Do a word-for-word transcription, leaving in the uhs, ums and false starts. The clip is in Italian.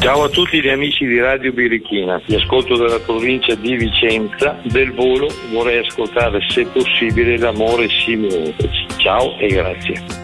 Ciao a tutti gli amici di Radio Birichina, vi ascolto dalla provincia di Vicenza. Del volo vorrei ascoltare, se possibile, l'amore Simeone. Ciao e grazie.